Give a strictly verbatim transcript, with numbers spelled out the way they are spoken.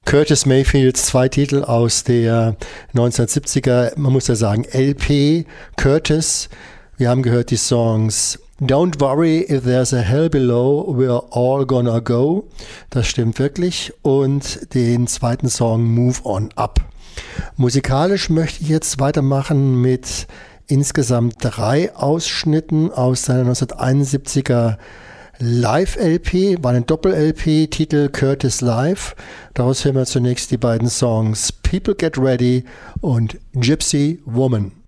Curtis Mayfields zwei Titel aus der neunzehnhundertsiebziger, man muss ja sagen, L P Curtis. Wir haben gehört die Songs Don't Worry If There's a Hell Below, We're All Gonna Go. Das stimmt wirklich. Und den zweiten Song Move On Up. Musikalisch möchte ich jetzt weitermachen mit insgesamt drei Ausschnitten aus seiner neunzehnhunderteinundsiebziger Live-L P, war ein Doppel-L P, Titel Curtis Live. Daraus hören wir zunächst die beiden Songs People Get Ready und Gypsy Woman.